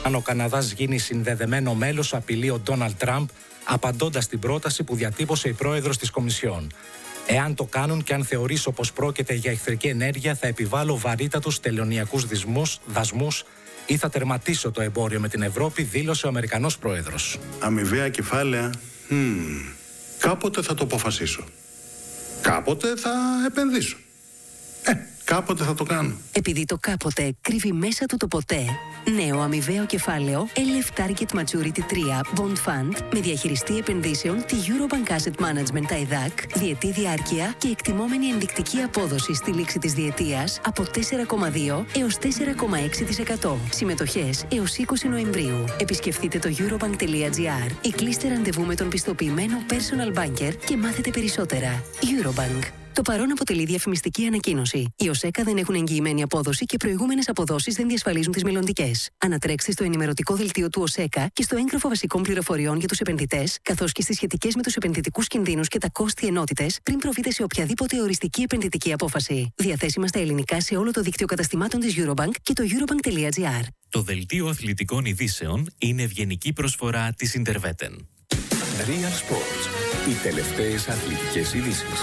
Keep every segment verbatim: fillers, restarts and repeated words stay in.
Αν ο Καναδάς γίνει συνδεδεμένο μέλος, απειλεί ο Ντόναλντ Τραμπ, απαντώντας στην πρόταση που διατύπωσε η πρόεδρος της Κομισιόν. Εάν το κάνουν και αν θεωρήσω πως πρόκειται για εχθρική ενέργεια, θα επιβάλλω βαρύτατους τελωνειακούς δασμούς ή θα τερματίσω το εμπόριο με την Ευρώπη, δήλωσε ο Αμερικανός πρόεδρος. Αμοιβαία κεφάλαια, hmm. κάποτε θα το αποφασίσω. Κάποτε θα επενδύσω. Ε, κάποτε θα το κάνω. Επειδή το κάποτε κρύβει μέσα του το ποτέ, νέο αμοιβαίο κεφάλαιο ελ εφ Target Maturity τρία Bond Fund με διαχειριστή επενδύσεων τη Eurobank Asset Management τα ΕΔΑΚ, διετή διάρκεια και εκτιμόμενη ενδεικτική απόδοση στη λήξη της διετίας από τέσσερα κόμμα δύο έως τέσσερα κόμμα έξι τοις εκατό. Συμμετοχές έως είκοσι Νοεμβρίου. Επισκεφτείτε το eurobank τελεία gr ή κλείστε ραντεβού με τον πιστοποιημένο personal banker και μάθετε περισσότερα. Eurobank. Το παρόν αποτελεί διαφημιστική ανακοίνωση. Οι ΟΣΕΚΑ δεν έχουν εγγυημένη απόδοση και προηγούμενες αποδόσεις δεν διασφαλίζουν τις μελλοντικές. Ανατρέξτε στο ενημερωτικό δελτίο του ΟΣΕΚΑ και στο έγγραφο βασικών πληροφοριών για τους επενδυτές, καθώς και στις σχετικές με τους επενδυτικούς κινδύνους και τα κόστη ενότητες, πριν προβείτε σε οποιαδήποτε οριστική επενδυτική απόφαση. Διαθέσιμα στα ελληνικά σε όλο το δίκτυο καταστημάτων της Eurobank και το eurobank τελεία gr. Το δελτίο αθλητικών ειδήσεων είναι ευγενική προσφορά της Interveten. Real Sports. Οι τελευταίες αθλητικές ειδήσεις.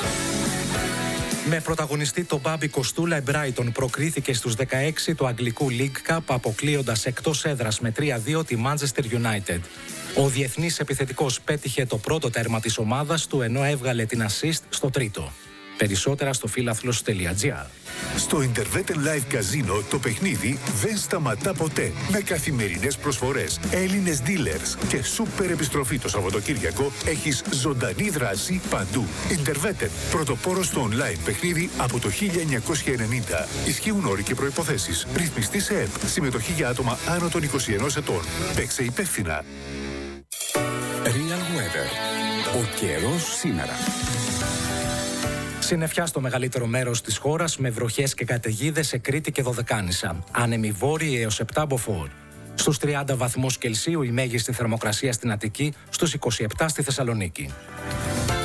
Με πρωταγωνιστή τον Μπάμπη Κοστούλα, η Brighton προκρίθηκε στους δεκαέξι του αγγλικού League Cup, αποκλείοντας εκτός έδρας με τρία δύο τη Manchester United. Ο διεθνής επιθετικός πέτυχε το πρώτο τέρμα της ομάδας του, ενώ έβγαλε την assist στο τρίτο. Περισσότερα στο φίλαθλος τελεία gr. Στο Interveten Live Casino το παιχνίδι δεν σταματά ποτέ. Με καθημερινές προσφορές, Έλληνες dealers και σούπερ επιστροφή το Σαββατοκύριακο, έχεις ζωντανή δράση παντού. Interveten, πρωτοπόρος στο online παιχνίδι από το χίλια εννιακόσια ενενήντα. Ισχύουν όροι και προϋποθέσεις. Ρυθμιστή σε ΕΠ. Συμμετοχή για άτομα άνω των είκοσι ενός ετών. Παίξε υπεύθυνα. Real Weather. Ο καιρός σήμερα. Συννεφιά στο μεγαλύτερο μέρος της χώρας, με βροχές και καταιγίδες σε Κρήτη και Δωδεκάνησα. Άνεμοι βόρειοι έως επτά μποφόρ. Στους τριάντα βαθμούς Κελσίου η μέγιστη θερμοκρασία στην Αττική, στους είκοσι επτά στη Θεσσαλονίκη.